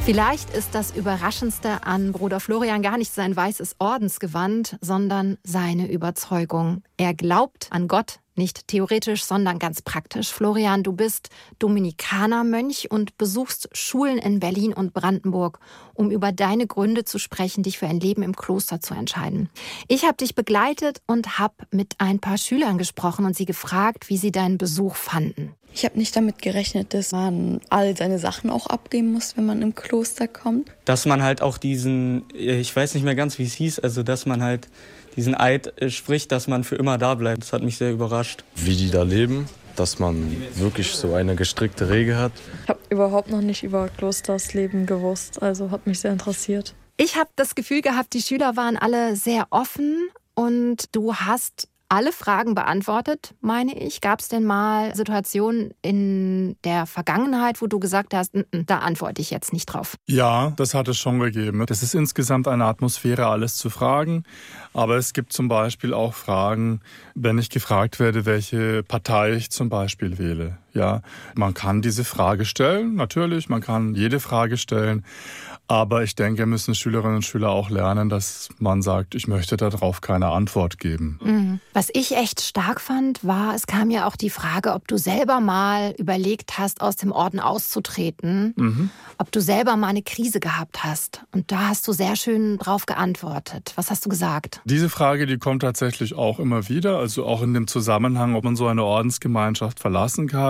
Vielleicht ist das Überraschendste an Bruder Florian gar nicht sein weißes Ordensgewand, sondern seine Überzeugung. Er glaubt an Gott, nicht theoretisch, sondern ganz praktisch. Florian, du bist Dominikanermönch und besuchst Schulen in Berlin und Brandenburg, um über deine Gründe zu sprechen, dich für ein Leben im Kloster zu entscheiden. Ich habe dich begleitet und habe mit ein paar Schülern gesprochen und sie gefragt, wie sie deinen Besuch fanden. Ich habe nicht damit gerechnet, dass man all seine Sachen auch abgeben muss, wenn man im Kloster kommt. Dass man halt auch diesen, ich weiß nicht mehr ganz, wie es hieß, also dass man halt diesen Eid spricht, dass man für immer da bleibt. Das hat mich sehr überrascht. Wie die da leben, dass man wirklich so eine gestrickte Regel hat. Ich habe überhaupt noch nicht über Klostersleben gewusst, also hat mich sehr interessiert. Ich habe das Gefühl gehabt, die Schüler waren alle sehr offen und du hast alle Fragen beantwortet, meine ich. Gab es denn mal Situationen in der Vergangenheit, wo du gesagt hast, da antworte ich jetzt nicht drauf? Ja, das hat es schon gegeben. Das ist insgesamt eine Atmosphäre, alles zu fragen. Aber es gibt zum Beispiel auch Fragen, wenn ich gefragt werde, welche Partei ich zum Beispiel wähle. Ja, man kann diese Frage stellen, natürlich, man kann jede Frage stellen. Aber ich denke, müssen Schülerinnen und Schüler auch lernen, dass man sagt, ich möchte darauf keine Antwort geben. Was ich echt stark fand, war, es kam ja auch die Frage, ob du selber mal überlegt hast, aus dem Orden auszutreten, ob du selber mal eine Krise gehabt hast. Und da hast du sehr schön drauf geantwortet. Was hast du gesagt? Diese Frage, die kommt tatsächlich auch immer wieder, also auch in dem Zusammenhang, ob man so eine Ordensgemeinschaft verlassen kann.